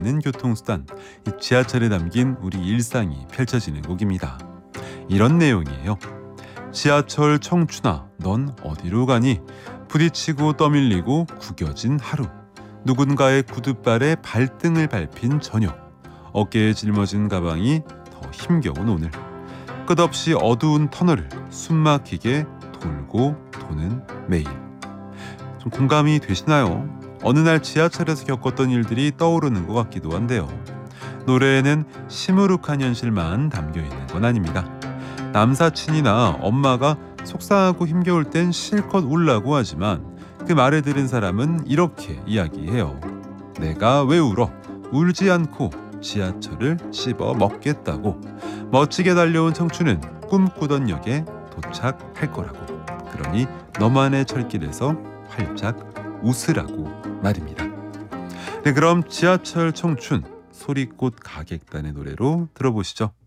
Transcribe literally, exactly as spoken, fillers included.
있는 교통수단, 이 지하철에 담긴 우리 일상이 펼쳐지는 곡입니다. 이런 내용이에요. 지하철 청춘아, 넌 어디로 가니? 부딪히고 떠밀리고 구겨진 하루. 누군가의 구둣발에 발등을 밟힌 저녁. 어깨에 짊어진 가방이 더 힘겨운 오늘. 끝없이 어두운 터널을 숨막히게 돌고 도는 매일. 좀 공감이 되시나요? 어느 날 지하철에서 겪었던 일들이 떠오르는 것 같기도 한데요. 노래에는 시무룩한 현실만 담겨있는 건 아닙니다. 남사친이나 엄마가 속상하고 힘겨울 땐 실컷 울라고 하지만 그 말을 들은 사람은 이렇게 이야기해요. 내가 왜 울어? 울지 않고 지하철을 씹어 먹겠다고. 멋지게 달려온 청춘은 꿈꾸던 역에 도착할 거라고. 그러니 너만의 철길에서 활짝 웃으라고 말입니다. 네, 그럼 지하철 청춘 소리꽃 가객단의 노래로 들어보시죠.